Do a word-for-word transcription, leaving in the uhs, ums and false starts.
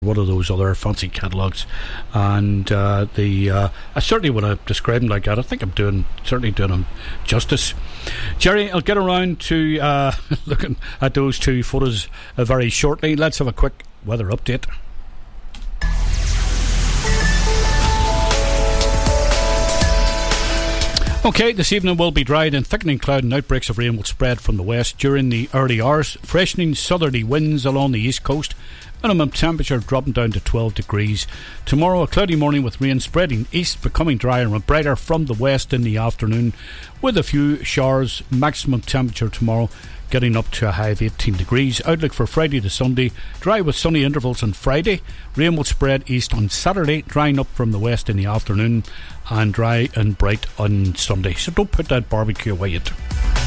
one of those other fancy catalogues, and uh, the uh, I certainly would have described him like that. I think I'm doing certainly doing him justice. Jerry, I'll get around to uh, looking at those two photos uh, very shortly. Let's have a quick weather update. Okay, this evening will be dry, and thickening cloud and outbreaks of rain will spread from the west during the early hours. Freshening southerly winds along the east coast. Minimum temperature dropping down to twelve degrees. Tomorrow, a cloudy morning with rain spreading east, becoming drier and brighter from the west in the afternoon, with a few showers. Maximum temperature tomorrow getting up to a high of eighteen degrees. Outlook for Friday to Sunday: dry with sunny intervals on Friday. Rain will spread east on Saturday, drying up from the west in the afternoon, and dry and bright on Sunday. So don't put that barbecue away yet.